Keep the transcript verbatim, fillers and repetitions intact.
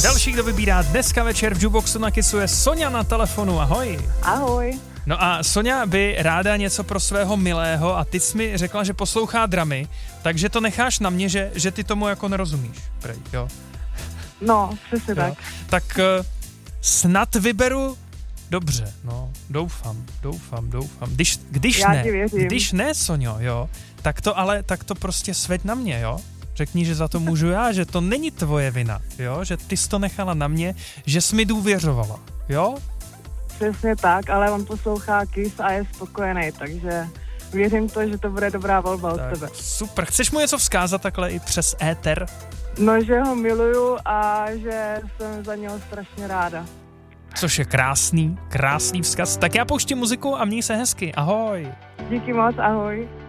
Další, kdo vybírá dneska večer v Jukeboxu na Kissu, je Soňa na telefonu. Ahoj. Ahoj. No a Soňa by ráda něco pro svého milého a ty jsi mi řekla, že poslouchá dramy, takže to necháš na mě, že, že ty tomu jako nerozumíš. Prej, jo. No, přesně jo. tak. Tak uh, snad vyberu dobře, no, doufám, doufám, doufám. Když, když Já ne, ti věřím. když ne, Soňo, jo, tak to ale, tak to prostě sveď na mě, jo. Řekni, že za to můžu já, že to není tvoje vina, jo, že ty jsi to nechala na mě, že jsi mi důvěřovala, jo. Přesně tak, ale on poslouchá Kiss a je spokojený, takže věřím to, že to bude dobrá volba od Tak, tebe. super. Chceš mu něco vzkázat takhle i přes éter? No, že ho miluju a že jsem za něho strašně ráda. Což je krásný, krásný vzkaz. Tak já pouštím muziku a měj se hezky. Ahoj. Díky moc, ahoj.